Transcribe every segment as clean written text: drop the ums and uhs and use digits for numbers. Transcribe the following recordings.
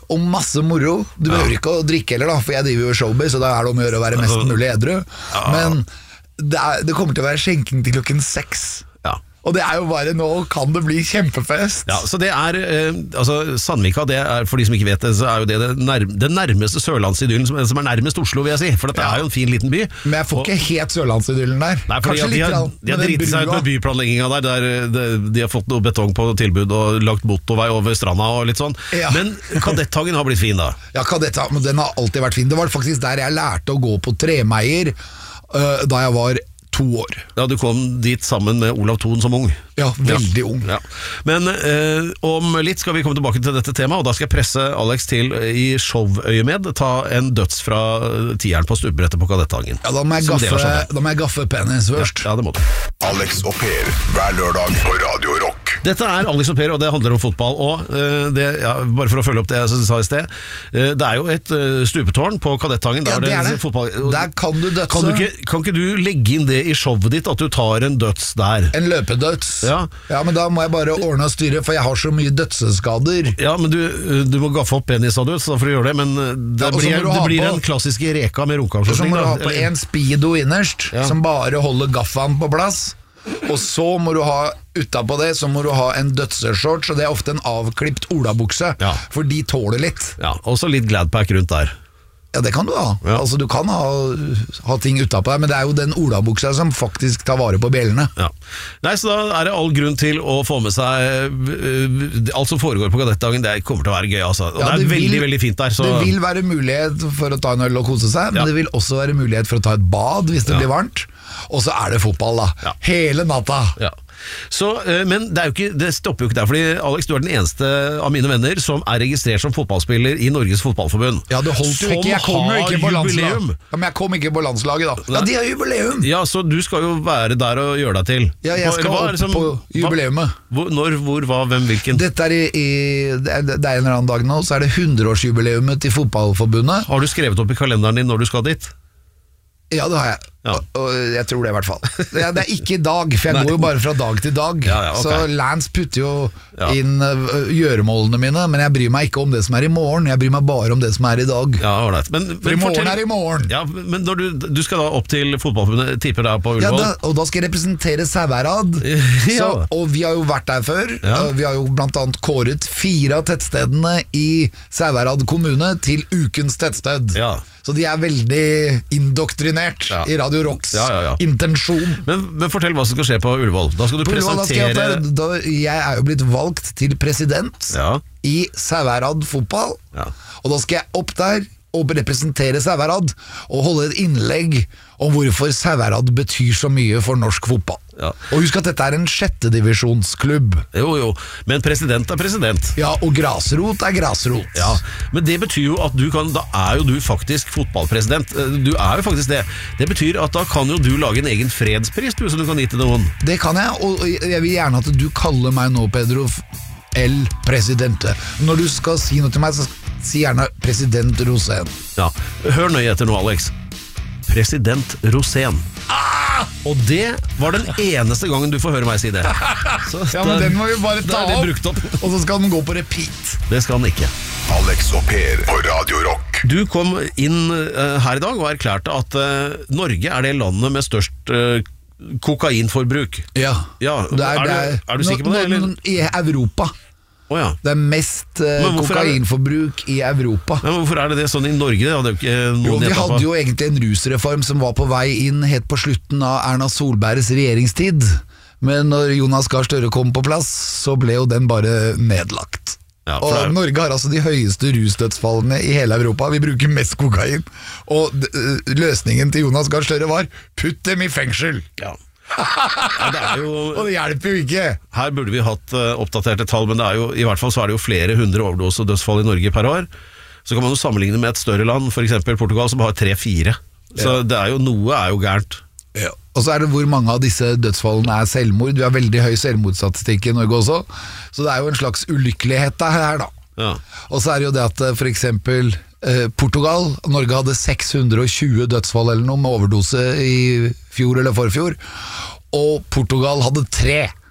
og masse moro. Du behøver ikke å drikke heller da, for jeg driver jo showbiz, så da det om å gjøre å være mest mulig edru. Men det kommer til å være skjenking til 6. Og det jo bare nå kan det bli kjempefest. Ja, så det altså Sandvika, det for de som ikke vet det, så jo det nærmeste sørlandsidyllen som nærmest Oslo, vil jeg si. For dette jo en fin liten by. Men jeg får ikke helt sørlandsidyllen der. Nei, for de har dritt seg ut med byplanlegginga der de har fått noe betong på tilbud og lagt motorvei over stranda og litt sånn. Men Kadetthagen har blitt fin da. Ja, Kadetthagen, den har alltid vært fin. Det var faktisk der jeg lærte å gå på Tremeier da jeg var 2 år. Ja, du kom dit sammen med Olav Thon som ung. Ja, veldig ung. Ja. Men om litt skal vi komme tilbake til dette temaet, og da skal jeg presse Alex til i showøyemed ta en døds fra tieren på stubbrettet på Kadetthagen. Ja, da må jeg gaffe penis først. Ja, det må du. Alex og Per, hver lørdag på Radio Rock. Dette Alex og Per, og det handler om fotball. Og bare for å følge opp det jeg sa i sted, det jo et stupetårn på Kadetthagen. Ja, det det. Fotball. Der kan du dødse. Kan ikke du legge inn det i showet ditt, at du tar en døds der? En løpedøds? Ja, men da må jeg bare ordne og styre, for jeg har så mye dødseskader. Ja, men du må gaffe opp penisa du, så for å gjøre det, men det blir en klassiske reka med runkeavslutning. Så må du ha på en speedo innerst, som bare holder gaffaen på plass. Og så må du ha, utenpå det, så må du ha en dødseshorts, og det ofte en avklipt olabukse, for de tåler litt. Ja, og så litt gladpack rundt der. Ja, det kan du ha. Altså, du kan ha ting utenpå deg, men det jo den olabuksa som faktisk tar vare på bjellene. Ja. Nei, så da det all grunn til å få med seg alt som foregår på Kadetthagen. Det kommer til å være gøy, altså. Og det veldig, veldig fint der. Så. Det vil være mulighet for å ta en øl og kose seg, men det vil også være mulighet for å ta et bad hvis det blir varmt. Og så det fotball da. Hele natta. Ja. Så, men det stopper jo ikke der, fordi Alex, du den eneste av mine venner som registrert som fotballspiller i Norges fotballforbund. Ja, det holdt jo ikke. Jeg kom jo ikke på landslaget. Ja, men jeg kom ikke på landslaget da. Ja, de har jubileum. Ja, så du skal jo være der og gjøre deg til. Ja, jeg skal opp på jubileumet. Når, hvor, hva, hvem, hvilken? Dette det en eller annen dag nå, så det 100-årsjubileumet til fotballforbundet. Har du skrevet opp i kalenderen din når du skal dit? Ja, det har jeg. Og jeg tror det i hvert fall. Det ikke i dag, for jeg går jo bare fra dag til dag. Okay. Så Lance putter jo inn gjøremålene mine, men jeg bryr meg ikke om det som i morgen. Jeg bryr meg bare om det som i dag. Ja, men for i morgen i morgen. Ja, men når du skal da opp til fotballforbundet, tipper deg på Ullevål? Ja, og da skal jeg representere Sauherad. Og vi har jo vært der før. Vi har jo blant annet kåret 4 av tettstedene i Sauherad kommune til ukens tettsted. Ja. Så de veldig indoktrinert i Radio Rocks intensjon. Men fortell hva som skal skje på Ullevål. Da skal du presentere... Jeg jo blitt valgt til president i Sauherad fotball, og da skal jeg opp der og representere Sauherad og holde et innlegg om hvorfor Sauherad betyr så mye for norsk fotball. Og husk at dette en 6. divisjonsklubb. Jo, men president president. Ja, og grasrot grasrot. Ja, men det betyr jo at da jo du faktisk fotballpresident. Du jo faktisk det. Det betyr at da kan jo du lage en egen fredspris som du kan gi til noen. Det kan jeg, og jeg vil gjerne at du kaller meg nå, Pedro, El Presidente. Når du skal si noe til meg, så si gjerne President Rosén. Ja, hør nøye etter nå, Alex. President Rosén. Og det var den eneste gangen du får høre meg si det. Så men den må vi bare ta opp, og så skal den gå på repeat. Det skal den ikke. Alex og Per på Radio Rock. Du kom inn her i dag og erklærte at Norge det landet med størst kokainforbruk. Ja. Er du sikker på det? Eller? I Europa. Det mest kokainforbruk i Europa. Men hvorfor det sånn i Norge? Vi hadde jo egentlig en rusreform som var på vei inn helt på slutten av Erna Solbergs regjeringstid. Men når Jonas Gahr Støre kom på plass, så ble jo den bare nedlagt. Og Norge har altså de høyeste rusdødsfallene i hele Europa. Vi bruker mest kokain. Og løsningen til Jonas Gahr Støre var putt dem i fengsel. Ja. Og det hjelper jo ikke. Her burde vi hatt oppdaterte tall, men i hvert fall så det jo flere 100 overdose dødsfall i Norge per år. Så kan man jo sammenligne med et større land, for eksempel Portugal, som har 3-4. Så noe jo gærent. Ja. Og så det hvor mange av disse dødsfallene selvmord. Vi har veldig høy selvmordsstatistikk i Norge også, så det jo en slags ulykkelighet her da. Ja. Og så det jo det at for eksempel Portugal, Norge hadde 620 dødsfall eller noe med overdose i fjor eller forfjor, og Portugal hadde 3.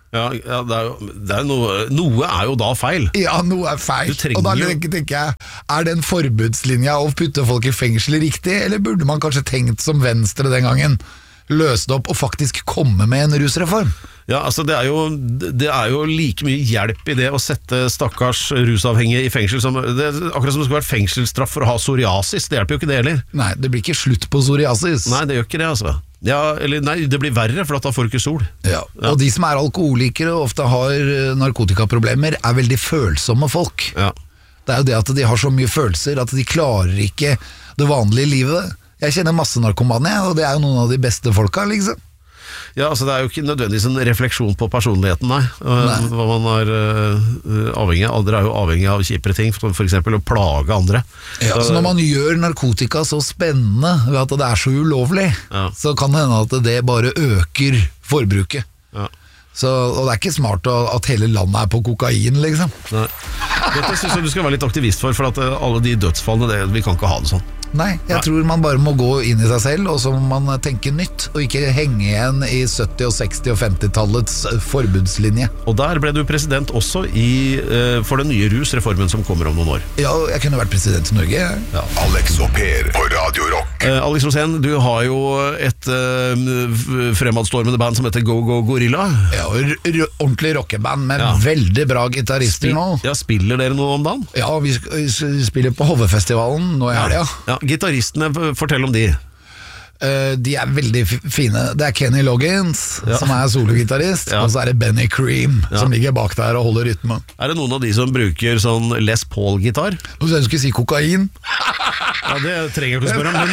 Ja, det er noe er jo da feil. Ja, noe er feil. Og da tenker jeg, er den forbudslinja å putte folk i fengsel riktig, eller burde man kanskje tenkt som Venstre den gangen? Løse det opp og faktisk komme med en rusreform? Ja, altså det er jo like mye hjelp i det å sette stakkars rusavhengige i fengsel akkurat som det skulle vært fengselsstraff for å ha psoriasis. Det hjelper jo ikke det heller. Nei, det blir ikke slutt på psoriasis. Nei, det gjør ikke det altså. Ja, det blir verre, for da får du ikke sol. Ja. Og de som er alkoholikere og ofte har narkotikaproblemer, er veldig følsomme folk. Ja. Det er jo det at de har så mye følelser at de klarer ikke det vanlige livet. Jeg kjenner masse narkomane, og det er jo noen av de beste folka, liksom. Ja, altså det er jo ikke nødvendigvis en refleksjon på personligheten, nei. Hva man er avhengig av. Andre er jo avhengig av kjipere ting, for eksempel å plage andre. Ja, så når man gjør narkotika så spennende ved at det er så ulovlig, så kan det hende at det bare øker forbruket. Ja. Og det er ikke smart at hele landet er på kokain, liksom. Nei. Dette synes jeg du skal være litt aktivist for at alle de dødsfallene, vi kan ikke ha det sånn. Nei, jeg tror man bare må gå inn i seg selv, og så må man tenke nytt, og ikke henge igjen i 70-, og 60- og 50-tallets forbudslinje. Og der ble du president også for den nye rusreformen som kommer om noen år. Ja, jeg kunne vært president i Norge. Ja. Alex og Per på Radio Rock. Alex Rosén, du har jo et fremadstormende band som heter Go Go Gorilla. Ja, ordentlig rockeband med veldig bra gitarister nå. Ja, spiller dere noe om dagen? Ja, vi spiller på Hovefestivalen nå i helga. Ja, gitaristene, fortell om de. De er veldig fine. Det er Kenny Loggins som er sologitarist, og så er det Benny Cream som ligger bak der og holder rytmen. Er det noen av de som bruker sånn Les Paul-gitar? Nå synes jeg skulle si kokain. Ja, det trenger jeg ikke å spørre om,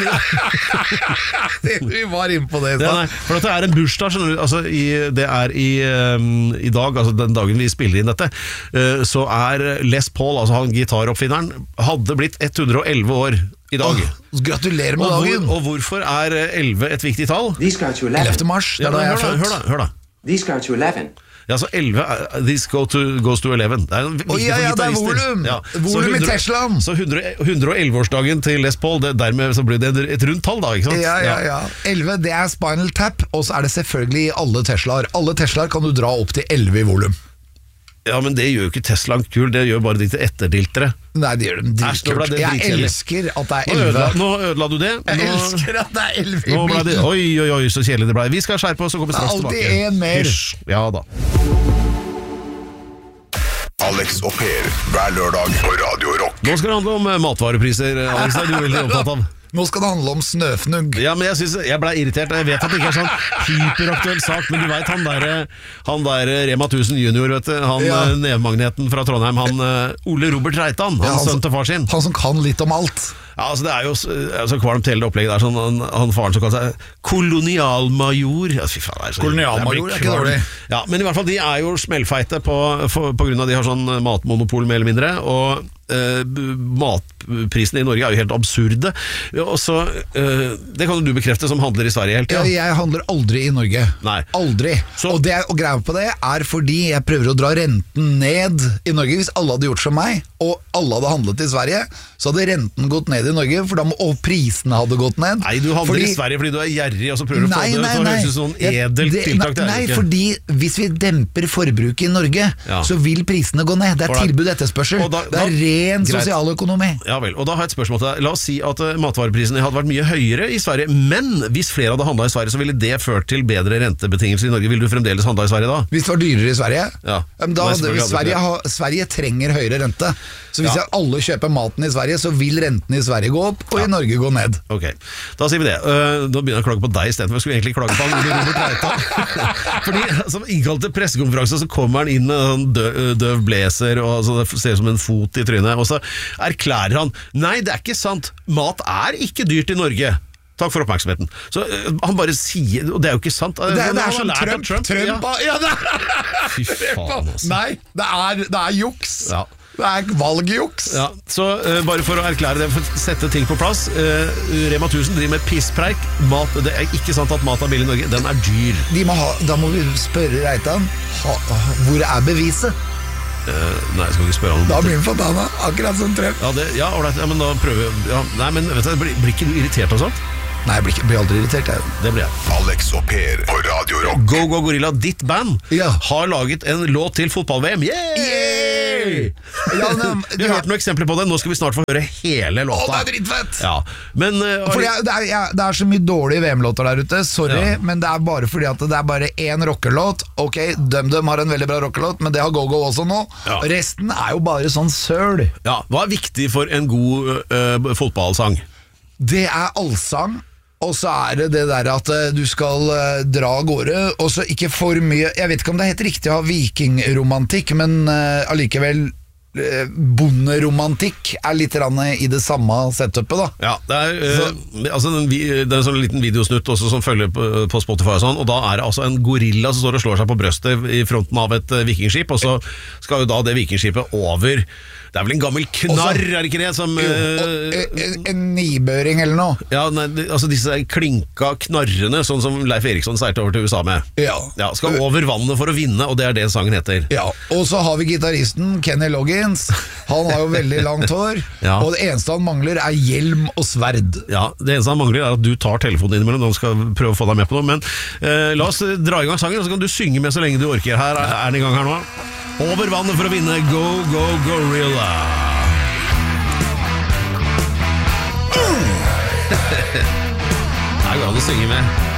men vi var inne på det. For det er en bursdag, altså, det er i dag, altså den dagen vi spiller inn dette, så er Les Paul, altså han gitaroppfinneren, hadde blitt 111 år i dag. Gratulerer med dagen. Og hvorfor er 11 et viktig tall? 11. mars, det er da jeg er født. Hør da. These go to 11. Ja, så 11, this goes to 11. Det er en viktig for det er volum. Volum i Teslaen. Så 111-årsdagen til Les Paul, dermed så blir det et rundt tall da, ikke sant? Ja. 11, det er Spinal Tap, og så er det selvfølgelig alle Teslaer. Alle Teslaer kan du dra opp til 11 i volum. Ja, men det gjør jo ikke Teslaen kul, det gjør bare de til etterdiltere. Nei, det gjør dem dritkult. Jeg elsker at det er 11. Nå ødela du det. Jeg elsker at det er 11 i bilen. Oi, så kjedelig det ble. Vi skal skjerpe oss og komme straks tilbake. Alltid en mer. Ja da. Alex og Per, hver lørdag på Radio Rock. Nå skal det handle om matvarepriser, Alex, det er du veldig opptatt av. Nå skal det handle om snøfnugg. Ja, men jeg ble irritert. Jeg vet at det ikke er sånn hyperaktuell sak, men du vet han der Rema 1000 junior, vet du, han nevmagneten fra Trondheim, han Ole Robert Reitan, han sønn til far sin. Han som kan litt om alt. Ja, altså det er jo så kvalmt hele det opplegget der, sånn, han faren som kaller seg kolonialmajor. Ja, fy faen, det er så, kolonialmajor er ikke dårlig. Ja, men i hvert fall de er jo smellfeite på grunn av de har sånn matmonopol mer eller mindre, og matprisene i Norge er jo helt absurde. Og så, det kan jo du bekrefte som handler i Sverige helt. Ja, jeg handler aldri i Norge. Nei. Aldri. Og greia på det er fordi jeg prøver å dra renten ned i Norge. Hvis alle hadde gjort som meg, og alle hadde handlet i Sverige, så hadde renten gått ned i Norge, og prisene hadde gått ned. Nei, du handler i Sverige fordi du er gjerrig, og så prøver du å få det til å høres ut sånn edelt tiltak. Nei, fordi hvis vi demper forbruket i Norge, så vil prisene gå ned. Det er tilbud etterspørsel. Det er ren sosialøkonomi. Ja vel, og da har jeg et spørsmål til deg. La oss si at matvareprisene hadde vært mye høyere i Sverige, men hvis flere hadde handlet i Sverige, så ville det ført til bedre rentebetingelser i Norge. Vil du fremdeles handle i Sverige da? Hvis det var dyrere i Sverige? Ja. Sverige trenger høyere rente. Så hvis alle kjøper maten i Sverige, så vil renten i Sverige gå opp, og i Norge gå ned. Ok, da sier vi det. Nå begynner jeg å klage på deg i stedet, for jeg skulle egentlig klage på han Ole Robert Reitan. Fordi som innkalte pressekonferanse, så kommer han inn med en døv blazer, og så det ser ut som en fot i trynet, og så erklærer han, nei, det er ikke sant, mat er ikke dyrt i Norge. Takk for oppmerksomheten. Så han bare sier, og det er jo ikke sant. Det er sånn Trump. Fy faen, altså. Nei, det er juks. Ja. Det er valgjuks. Ja, så bare for å erklære det, for å sette ting på plass, Rema 1000 driver med pisspreik. Det er ikke sant at mat er billig i Norge, den er dyr. Da må vi spørre Reitan, hvor er beviset? Nei, jeg skal ikke spørre han. Da blir han forbanna, akkurat som Trump. Ja, men da prøver jeg. Nei, men vet du, blir ikke du irritert og sånt? Nei, jeg blir aldri irritert, jeg. Det blir jeg. Alex og Per på Radio Rock. Go Go Gorilla, ditt band, Ja. har laget en låt til fotball-VM. Yay! Ja, men, Vi har hørt noen eksempler på det. Nå skal vi snart få høre hele Å, låta. det er dritfett! Ja, men Fordi det er så mye dårlige VM-låter der ute. Sorry, Ja. men det er bare fordi at det er bare én rockelåt. Ok, DumDum har en veldig bra rockelåt, men det har Go-Go også nå. Ja. Resten er jo bare sånn søl. ja, hva er viktig for en god fotballsang? Det er allsang. Og så er det det der at du skal dra av gårde. Og så ikke for mye. Jeg vet ikke om det heter riktig å ha vikingromantikk, men allikevel bonderomantikk er litt i det samme setupet, da. Ja, det er en sånn liten videosnutt også som følger på Spotify og sånn, og da er det altså en gorilla som står og slår seg på brøstet i fronten av et vikingskip, og så skal jo da det vikingskipet over. Det er vel en gammel knarr, er det ikke det? Som, en nibøring eller noe. ja, nei, altså disse klinka knarrene, sånn som Leif Eriksson seilte over til USA med. Ja. Ja, skal over vannet for å vinne, og det er det sangen heter. Ja, og så har vi gitaristen Kenny Loggins. Han har jo veldig langt hår. Ja. Og det eneste han mangler er hjelm og sverd. Ja, det eneste han mangler er at du tar telefonen innimellom når han skal prøve å få deg med på noe. Men la oss dra i gang sangen, og så kan du synge med så lenge du orker. Her er den i gang her nå. Over vannet for å vinne. Go, go, gorilla. Det er godt å synge med.